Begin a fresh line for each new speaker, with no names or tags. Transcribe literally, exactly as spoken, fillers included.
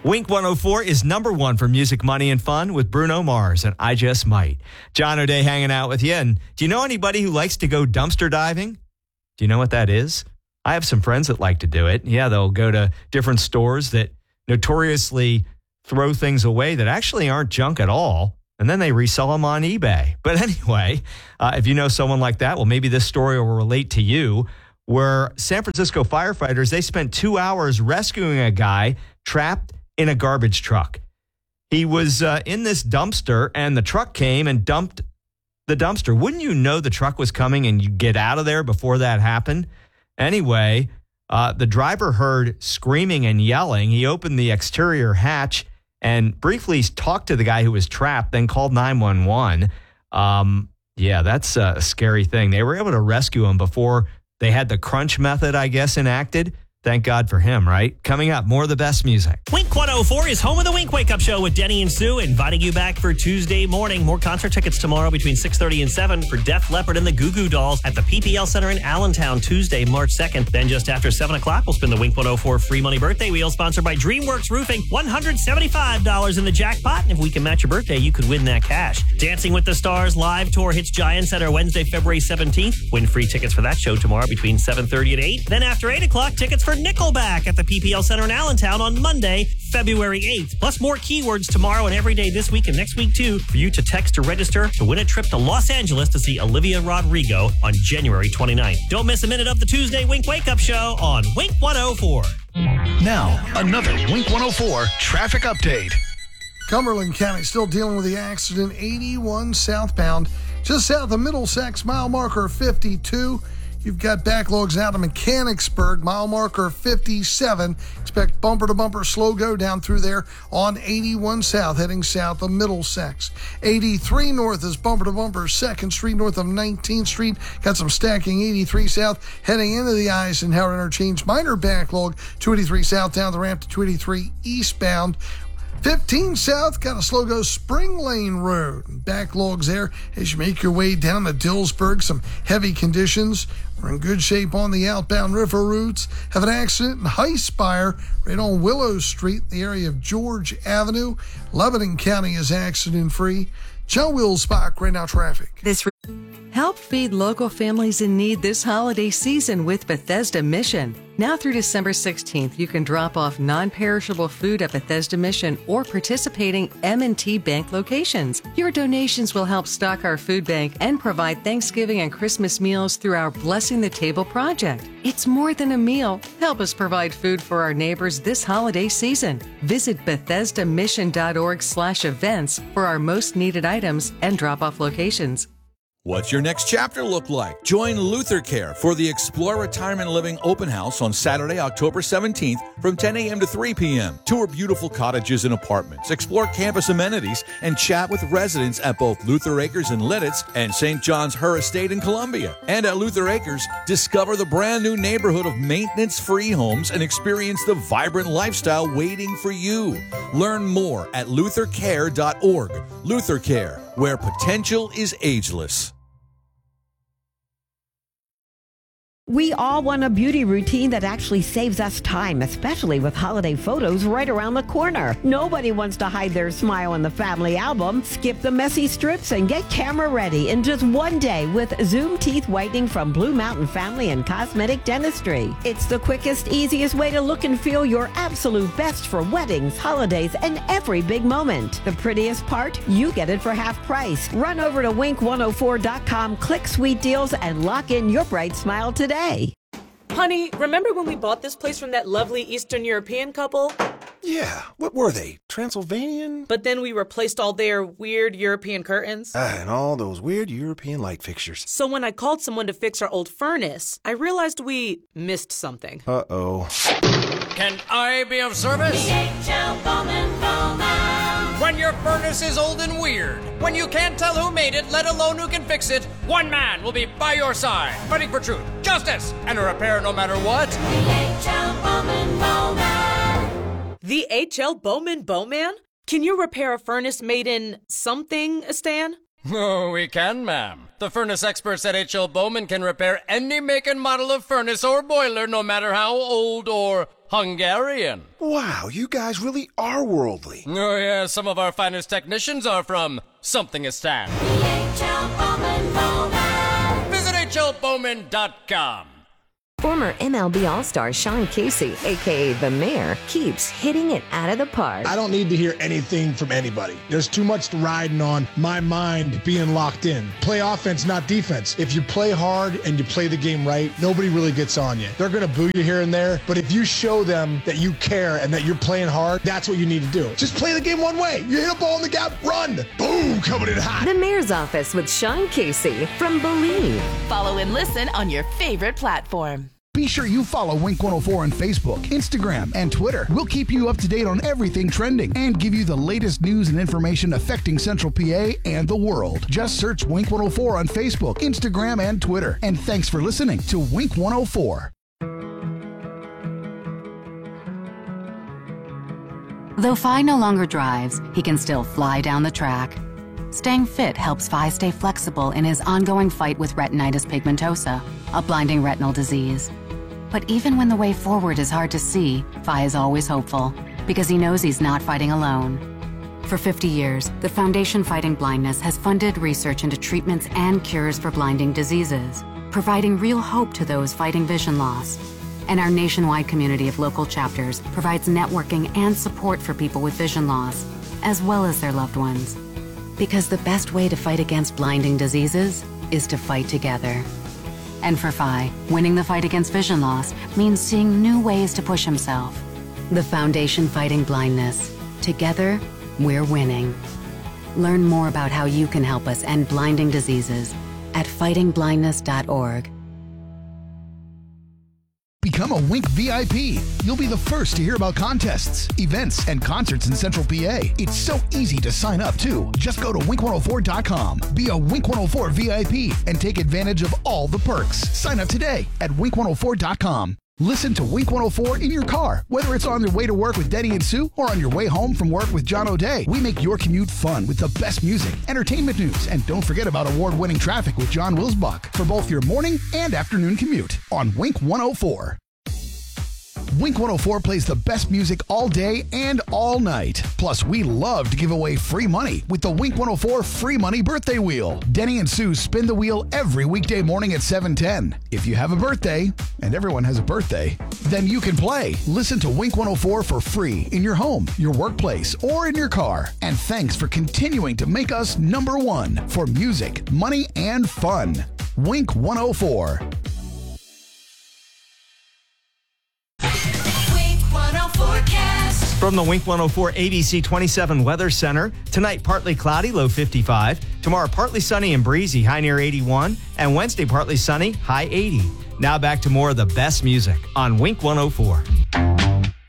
Wink one oh four is number one for music, money, and fun with Bruno Mars and I Just Might. John O'Day hanging out with you. And do you know anybody who likes to go dumpster diving? Do you know what that is? I have some friends that like to do it. Yeah, they'll go to different stores that notoriously throw things away that actually aren't junk at all, and then they resell them on eBay. But anyway, uh, if you know someone like that, well, maybe this story will relate to you, where San Francisco firefighters, they spent two hours rescuing a guy trapped in a garbage truck. He was uh, in this dumpster, and the truck came and dumped the dumpster. Wouldn't you know the truck was coming and you get out of there before that happened? Anyway, uh, the driver heard screaming and yelling. He opened the exterior hatch and briefly talked to the guy who was trapped, then called nine one one. Um, yeah, that's a scary thing. They were able to rescue him before they had the crunch method, I guess, enacted. Thank God for him, right? Coming up, more of the best music.
Wink one oh four is home of the Wink Wake Up Show with Denny and Sue, inviting you back for Tuesday morning. More concert tickets tomorrow between six thirty and seven for Def Leppard and the Goo Goo Dolls at the P P L Center in Allentown, Tuesday, March second. Then just after seven o'clock, we'll spin the Wink one oh four free money birthday wheel, sponsored by DreamWorks Roofing. one hundred seventy-five dollars in the jackpot, and if we can match your birthday, you could win that cash. Dancing with the Stars live tour hits Giant Center Wednesday, February seventeenth. Win free tickets for that show tomorrow between seven thirty and eight. Then after eight o'clock, tickets for Nickelback at the P P L Center in Allentown on Monday, February eighth. Plus more keywords tomorrow and every day this week and next week too for you to text or register to win a trip to Los Angeles to see Olivia Rodrigo on January twenty-ninth. Don't miss a minute of the Tuesday Wink Wake Up Show on Wink one oh four.
Now, another Wink one oh four traffic update.
Cumberland County still dealing with the accident, eighty-one southbound, just south of Middlesex, mile marker fifty-two. You've got backlogs out of Mechanicsburg, mile marker fifty-seven. Expect bumper-to-bumper slow go down through there on eighty-one south, heading south of Middlesex. eighty-three north is bumper-to-bumper, second Street north of nineteenth Street. Got some stacking eighty-three south, heading into the Eisenhower interchange. Minor backlog, two eighty-three south down the ramp to two eighty-three eastbound. fifteen south, got a slow go Spring Lane Road. Backlogs there as you make your way down to Dillsburg. Some heavy conditions. We're in good shape on the outbound river routes. Have an accident in Highspire right on Willow Street, the area of George Avenue. Lebanon County is accident free. Joe Wilsbach, right now traffic.
This Help feed local families in need this holiday season with Bethesda Mission. Now through December sixteenth, you can drop off non-perishable food at Bethesda Mission or participating M and T Bank locations. Your donations will help stock our food bank and provide Thanksgiving and Christmas meals through our Blessing the Table project. It's more than a meal. Help us provide food for our neighbors this holiday season. Visit Bethesda Mission dot org slash events for our most needed items and drop-off locations.
What's your next chapter look like? Join Luther Care for the Explore Retirement Living Open House on Saturday, October seventeenth from ten a.m. to three p.m. Tour beautiful cottages and apartments, explore campus amenities, and chat with residents at both Luther Acres in Lidditz and Saint John's Her Estate in Columbia. And at Luther Acres, discover the brand new neighborhood of maintenance-free homes and experience the vibrant lifestyle waiting for you. Learn more at luther care dot org. Luther Care, where potential is ageless.
We all want a beauty routine that actually saves us time, especially with holiday photos right around the corner. Nobody wants to hide their smile in the family album. Skip the messy strips and get camera ready in just one day with Zoom Teeth Whitening from Blue Mountain Family and Cosmetic Dentistry. It's the quickest, easiest way to look and feel your absolute best for weddings, holidays, and every big moment. The prettiest part? You get it for half price. Run over to wink one oh four dot com, click Sweet Deals, and lock in your bright smile today.
Honey, remember when we bought this place from that lovely Eastern European couple?
Yeah, what were they? Transylvanian?
But then we replaced all their weird European curtains.
Ah, and all those weird European light fixtures.
So when I called someone to fix our old furnace, I realized we missed something.
Uh-oh.
Can I be of service?
The H L Bowman Bowman.
When your furnace is old and weird, when you can't tell who made it, let alone who can fix it, one man will be by your side, fighting for truth, justice, and a repair no matter what.
The H L Bowman Bowman.
The H L Bowman Bowman? Can you repair a furnace made in something, Stan?
Oh, we can, ma'am. The furnace experts at H L Bowman can repair any make and model of furnace or boiler, no matter how old or Hungarian.
Wow, you guys really are worldly.
Oh, yeah, some of our finest technicians are from Somethingistan.
The H L Bowman Bowman.
Visit H L Bowman dot com.
Former M L B All-Star Sean Casey, a k a. The Mayor, keeps hitting it out of the park.
I don't need to hear anything from anybody. There's too much riding on my mind being locked in. Play offense, not defense. If you play hard and you play the game right, nobody really gets on you. They're going to boo you here and there, but if you show them that you care and that you're playing hard, that's what you need to do. Just play the game one way. You hit a ball in the gap, run. Boom, coming in hot.
The Mayor's Office with Sean Casey from Believe.
Follow and listen on your favorite platform.
Be sure you follow Wink one oh four on Facebook, Instagram, and Twitter. We'll keep you up to date on everything trending and give you the latest news and information affecting Central P A and the world. Just search Wink one oh four on Facebook, Instagram, and Twitter. And thanks for listening to Wink one oh four.
Though Phi no longer drives, he can still fly down the track. Staying fit helps Phi stay flexible in his ongoing fight with retinitis pigmentosa, a blinding retinal disease. But even when the way forward is hard to see, Phi is always hopeful, because he knows he's not fighting alone. For fifty years, the Foundation Fighting Blindness has funded research into treatments and cures for blinding diseases, providing real hope to those fighting vision loss. And our nationwide community of local chapters provides networking and support for people with vision loss, as well as their loved ones. Because the best way to fight against blinding diseases is to fight together. And for Phi, winning the fight against vision loss means seeing new ways to push himself. The Foundation Fighting Blindness. Together, we're winning. Learn more about how you can help us end blinding diseases at fighting blindness dot org.
Become a Wink V I P. You'll be the first to hear about contests, events, and concerts in Central P A. It's so easy to sign up, too. Just go to wink one oh four dot com. Be a Wink one oh four V I P and take advantage of all the perks. Sign up today at wink one oh four dot com. Listen to Wink one oh four in your car, whether it's on your way to work with Denny and Sue or on your way home from work with John O'Day. We make your commute fun with the best music, entertainment news, and don't forget about award-winning traffic with John Wilsbach for both your morning and afternoon commute on Wink one oh four. Wink one oh four plays the best music all day and all night. Plus, we love to give away free money with the Wink one oh four Free Money Birthday Wheel. Denny and Sue spin the wheel every weekday morning at seven ten. If you have a birthday, and everyone has a birthday, then you can play. Listen to Wink one oh four for free in your home, your workplace, or in your car. And thanks for continuing to make us number one for music, money, and fun. Wink one oh four.
From the Wink one oh four A B C twenty-seven Weather Center, tonight partly cloudy, low fifty-five. Tomorrow partly sunny and breezy, high near eighty-one. And Wednesday partly sunny, high eighty. Now back to more of the best music on Wink one oh four.